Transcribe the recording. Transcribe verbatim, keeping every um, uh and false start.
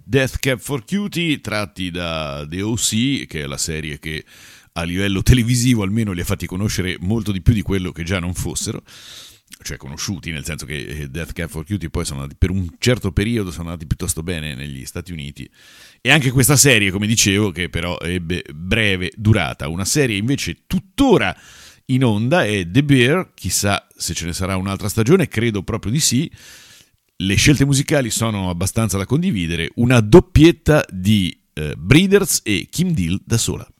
Death Cab for Cutie, tratti da The O C, che è la serie che a livello televisivo almeno li ha fatti conoscere molto di più di quello che già non fossero, cioè conosciuti, nel senso che Death Cab for Cutie poi sono andati, per un certo periodo sono andati piuttosto bene negli Stati Uniti, e anche questa serie, come dicevo, che però ebbe breve durata. Una serie invece tuttora in onda è The Bear, chissà se ce ne sarà un'altra stagione, credo proprio di sì. Le scelte musicali sono abbastanza da condividere, una doppietta di eh, Breeders e Kim Deal da sola.